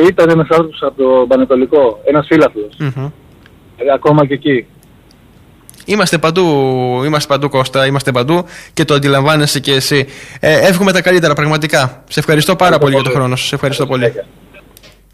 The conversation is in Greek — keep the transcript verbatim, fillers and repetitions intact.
ήταν ένας άνθρωπος από το Πανετολικό, ένας φίλαθλος. Mm-hmm. Ε, ακόμα και εκεί. Είμαστε παντού, είμαστε παντού Κώστα, είμαστε παντού και το αντιλαμβάνεσαι και εσύ. Ε, εύχομαι τα καλύτερα πραγματικά. Σε ευχαριστώ πάρα πολύ, πολύ για τον χρόνο σου. Σε ευχαριστώ πολύ.